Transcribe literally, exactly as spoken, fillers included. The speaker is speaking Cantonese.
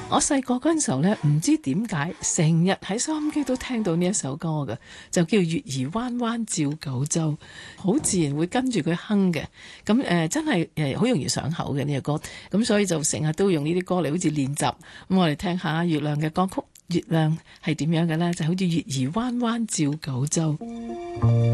我細個嗰陣時候呢，唔知點解成日喺收音機都聽到呢一首歌嘅，就叫月兒彎彎照九州，好自然會跟住佢哼嘅。咁誒、呃、真係誒好容易上口嘅呢個歌，咁所以就成日都用呢啲歌嚟好似練習。咁我哋聽下月亮嘅歌曲，月亮係點樣嘅呢？就好似月兒彎彎照九州。